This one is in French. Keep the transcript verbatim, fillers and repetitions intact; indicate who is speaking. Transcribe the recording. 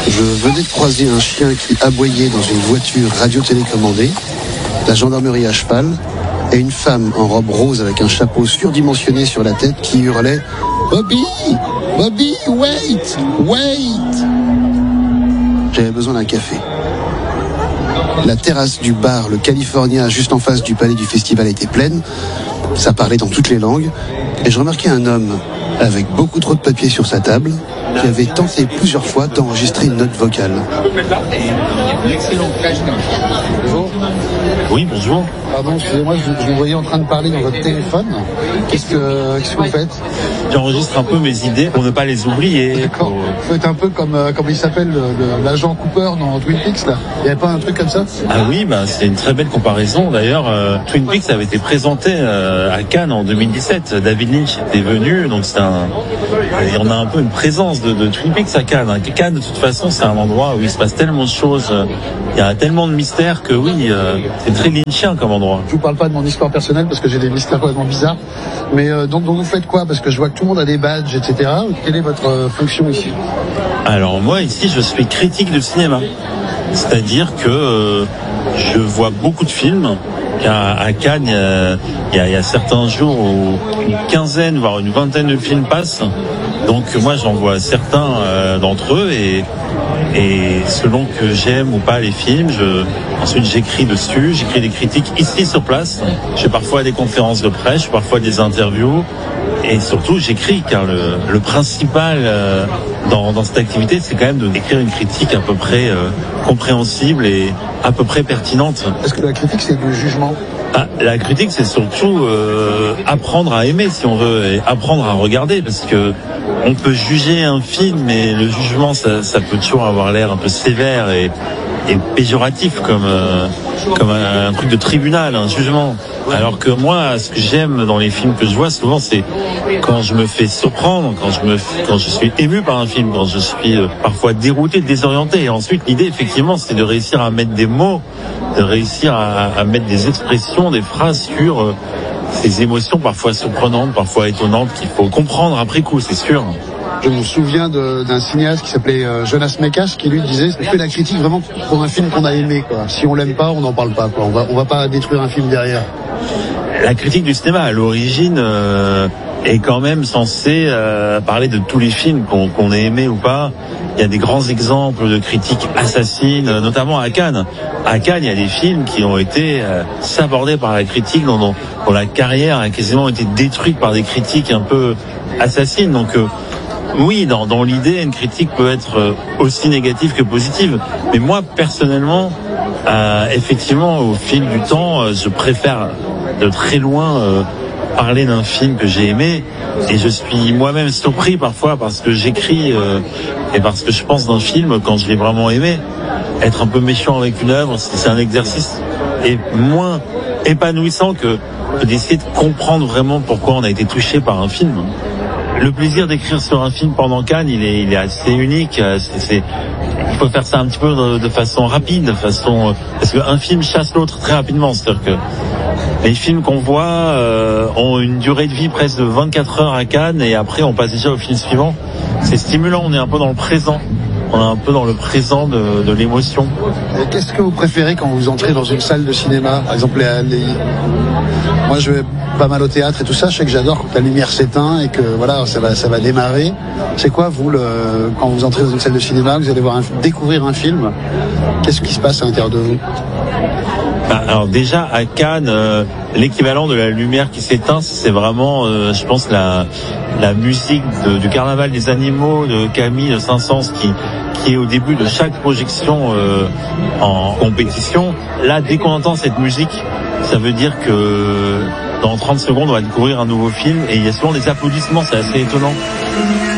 Speaker 1: Je venais de croiser un chien qui aboyait dans une voiture radio-télécommandée, la gendarmerie à cheval, et une femme en robe rose avec un chapeau surdimensionné sur la tête qui hurlait « Bobby! Bobby, wait! Wait !» J'avais besoin d'un café. La terrasse du bar, le California, juste en face du palais du festival, était pleine. Ça parlait dans toutes les langues. Et je remarquais un homme avec beaucoup trop de papier sur sa table qui avait tenté plusieurs fois d'enregistrer une note vocale.
Speaker 2: Bonjour.
Speaker 3: Oui, bonjour.
Speaker 2: Pardon, excusez-moi, je, je vous voyais en train de parler dans votre téléphone. Qu'est-ce que, qu'est-ce que vous faites?
Speaker 3: J'enregistre un peu mes idées pour ne pas les oublier.
Speaker 2: D'accord. Vous faites un peu comme, euh, comme il s'appelle, le, le, l'agent Cooper dans Twin Peaks, là. Il n'y avait pas un truc comme ça?
Speaker 3: Ah oui, bah, c'est une très belle comparaison. D'ailleurs, euh, Twin Peaks avait été présenté euh, à Cannes en deux mille dix-sept. David Lynch était venu, donc c'est un... Et on a un peu une présence de, de Twin Peaks à Cannes. Cannes, de toute façon, c'est un endroit où il se passe tellement de choses. Il y a tellement de mystères que oui, euh, c'est très lynchien comme endroit.
Speaker 2: Je vous parle pas de mon histoire personnelle parce que j'ai des mystères complètement bizarres. Mais euh, donc, donc vous faites quoi? Parce que je vois que tout le monde a des badges, et cetera. Quelle est votre euh, fonction ici?
Speaker 3: Alors moi, ici, je suis critique de cinéma. C'est-à-dire que euh, je vois beaucoup de films. À, à Cannes, il y, a, il y a certains jours où une quinzaine, voire une vingtaine de films passent. Donc moi, j'en vois certains euh, d'entre eux et, et selon que j'aime ou pas les films, je, ensuite j'écris dessus, j'écris des critiques ici sur place. Je fais parfois des conférences de presse, je fais parfois des interviews. Et surtout, j'écris, car le, le principal euh, dans, dans cette activité, c'est quand même de d'écrire une critique à peu près euh, compréhensible et à peu près pertinente.
Speaker 2: Est-ce que la critique, c'est du jugement?
Speaker 3: Ah, la critique, c'est surtout euh, apprendre à aimer, si on veut, et apprendre à regarder, parce que on peut juger un film, mais le jugement, ça, ça peut toujours avoir l'air un peu sévère et, et péjoratif, comme euh, comme un, un truc de tribunal, un jugement. Alors que moi, ce que j'aime dans les films que je vois souvent, c'est quand je me fais surprendre, quand je me, quand je suis ému par un film, quand je suis euh, parfois dérouté, désorienté. Et ensuite, l'idée, effectivement, c'est de réussir à mettre des mots, de réussir à, à mettre des expressions, des phrases sur euh, ces émotions parfois surprenantes, parfois étonnantes, qu'il faut comprendre après coup, c'est sûr.
Speaker 2: Je me souviens de, d'un cinéaste qui s'appelait euh, Jonas Mekas qui lui disait « Fais la critique vraiment pour un film qu'on a aimé, quoi. Si on l'aime pas, on n'en parle pas, quoi. On va, on va pas détruire un film derrière. »
Speaker 3: La critique du cinéma, à l'origine, euh, est quand même censée euh, parler de tous les films qu'on, qu'on ait aimés ou pas. Il y a des grands exemples de critiques assassines, notamment à Cannes. À Cannes, il y a des films qui ont été euh, sabordés par la critique, dont, dont, dont la carrière a quasiment été détruite par des critiques un peu assassines. Donc, euh, oui, dans, dans l'idée, une critique peut être aussi négative que positive. Mais moi, personnellement, euh, effectivement, au fil du temps, je préfère de très loin euh, parler d'un film que j'ai aimé. Et je suis moi-même surpris parfois parce que j'écris euh, et parce que je pense d'un film quand je l'ai vraiment aimé. Être un peu méchant avec une œuvre, c'est un exercice et moins épanouissant que d'essayer de comprendre vraiment pourquoi on a été touché par un film. Le plaisir d'écrire sur un film pendant Cannes, il est, il est assez unique. C'est, c'est, il faut faire ça un petit peu de, de façon rapide, de façon parce qu'un film chasse l'autre très rapidement. C'est-à-dire que les films qu'on voit euh, ont une durée de vie presque de vingt-quatre heures à Cannes et après on passe déjà au film suivant. C'est stimulant, on est un peu dans le présent. On est un peu dans le présent de, de l'émotion.
Speaker 2: Et qu'est-ce que vous préférez quand vous entrez dans une salle de cinéma? Par exemple, les, les... moi je vais pas mal au théâtre et tout ça, je sais que j'adore quand la lumière s'éteint et que voilà, ça va, ça va démarrer. C'est quoi vous, le... quand vous entrez dans une salle de cinéma, vous allez voir un... découvrir un film, qu'est-ce qui se passe à l'intérieur de vous?
Speaker 3: Alors déjà à Cannes, euh, l'équivalent de la lumière qui s'éteint, c'est vraiment, euh, je pense, la la musique de, du Carnaval des animaux de Camille de Saint-Saëns qui qui est au début de chaque projection euh, en compétition. Là, dès qu'on entend cette musique, ça veut dire que dans trente secondes, on va découvrir un nouveau film et il y a souvent des applaudissements, c'est assez étonnant.